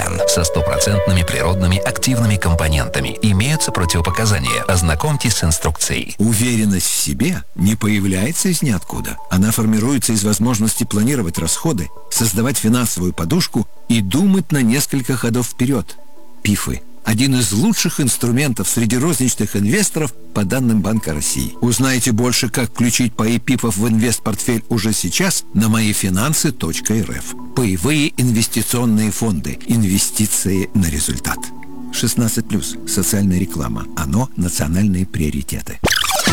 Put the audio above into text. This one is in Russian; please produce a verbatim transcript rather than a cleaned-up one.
Титан со стопроцентными природными активными компонентами. Имеются противопоказания. Ознакомьтесь с инструкцией. Уверенность в себе не появляется из ниоткуда. Она формируется из возможности планировать расходы, создавать финансовую подушку и думать на несколько ходов вперед. ПИФы – один из лучших инструментов среди розничных инвесторов по данным Банка России. Узнайте больше, как включить паи ПИФов в инвестпортфель уже сейчас на моифинансы точка эр эф. Паевые инвестиционные фонды. Инвестиции на результат. шестнадцать плюс. Социальная реклама. Оно национальные приоритеты.